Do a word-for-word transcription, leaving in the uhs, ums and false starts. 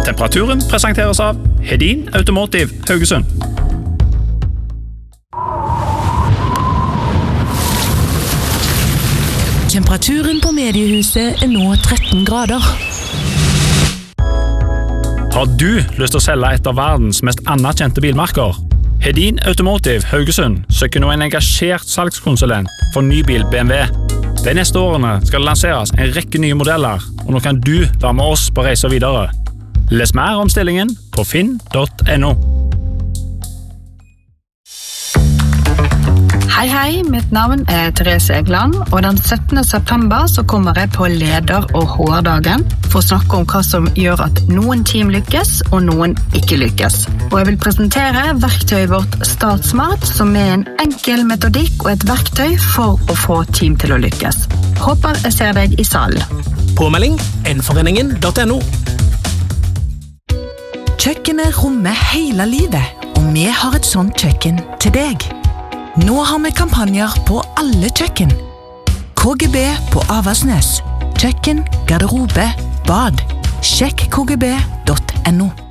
Temperaturen presenteres av Hedin Automotive Haugesund. Temperaturen på mediehuset er nå tretten grader. Har du lyst til å selge et av verdens mest anerkjente bilmerker? Hedin Automotive Haugesund søker nå en engasjert salgskonsulent for nybil B M W. De neste årene skal det lanseres en rekke nye modeller, og nå kan du være med oss på reise videre. Les mer om stillingen på finn punktum no. Hei, hei, mitt navn er Therese Egland, og den syttende september så kommer jeg på leder- og H R-dagen for å snakke om hva som gjør at noen team lykkes og noen ikke lykkes. Og jeg vil presentere verktøyet vårt StartSmart, som er en enkel metodikk og et verktøy for å få team til å lykkes. Håper jeg ser deg i salen. Påmelding N-foreningen punktum no. Kjøkkenet rommer hele livet, og vi har et sånt kjøkken til deg. Nå har vi kampanjer på alle kjøkken. K G B på Aversnes. Kjøkken, garderobe, bad. Sjekk k g b punktum no.